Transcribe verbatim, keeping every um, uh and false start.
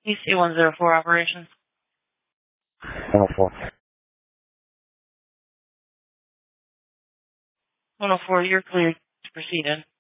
E C one zero four operations. one oh four. one oh four, you're cleared to proceed in.